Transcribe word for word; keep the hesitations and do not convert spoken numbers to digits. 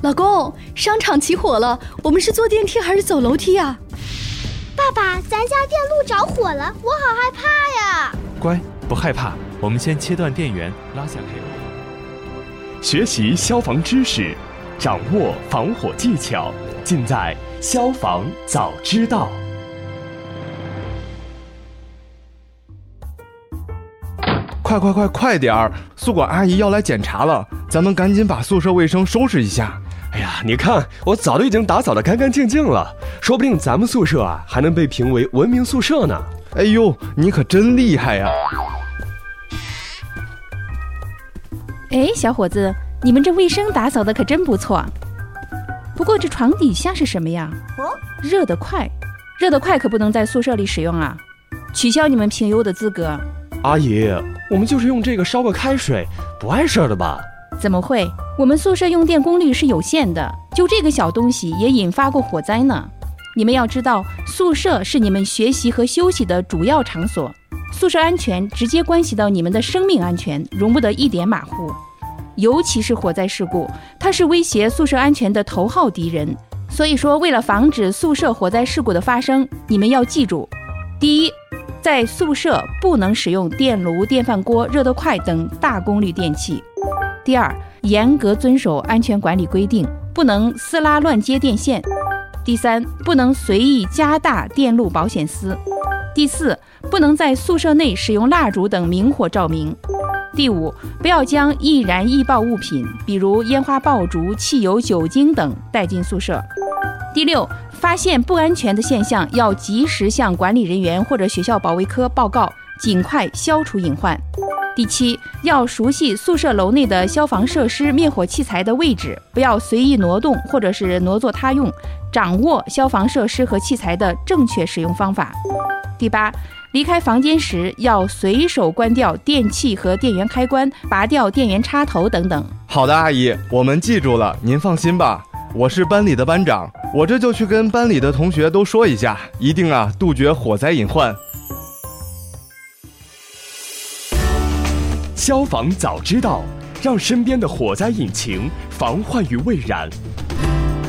老公，商场起火了，我们是坐电梯还是走楼梯啊？ 爸爸，咱家电路着火了，我好害怕呀！ 乖，不害怕，我们先切断电源，拉下开关。 学习消防知识，掌握防火技巧，尽在消防早知道。 快快快快点儿！宿管阿姨要来检查了，咱们赶紧把宿舍卫生收拾一下。 哎呀，你看，我早就已经打扫得干干净净了，说不定咱们宿舍啊还能被评为文明宿舍呢。 哎呦，你可真厉害呀！ 哎，小伙子，你们这卫生打扫的可真不错。不过这床底下是什么呀？热得快，热得快可不能在宿舍里使用啊！取消你们评优的资格。 阿姨，我们就是用这个烧个开水，不碍事的吧？ 怎么会？我们宿舍用电功率是有限的，就这个小东西也引发过火灾呢。你们要知道，宿舍是你们学习和休息的主要场所，宿舍安全直接关系到你们的生命安全，容不得一点马虎。尤其是火灾事故，它是威胁宿舍安全的头号敌人。所以说，为了防止宿舍火灾事故的发生，你们要记住：第一，在宿舍不能使用电炉、电饭锅、热得快等大功率电器；第二，严格遵守安全管理规定，不能撕拉乱接电线；第三，不能随意加大电路保险丝；第四，不能在宿舍内使用蜡烛等明火照明；第五，不要将易燃易爆物品，比如烟花爆竹、汽油、酒精等带进宿舍；第六，发现不安全的现象要及时向管理人员或者学校保卫科报告，尽快消除隐患；第七，要熟悉宿舍楼内的消防设施、灭火器材的位置，不要随意挪动或者是挪作他用，掌握消防设施和器材的正确使用方法；第八，离开房间时要随手关掉电器和电源开关，拔掉电源插头等等。 好的，阿姨，我们记住了，您放心吧。我是班里的班长，我这就去跟班里的同学都说一下，一定啊杜绝火灾隐患。 消防早知道，让身边的火灾引擎防患于未然。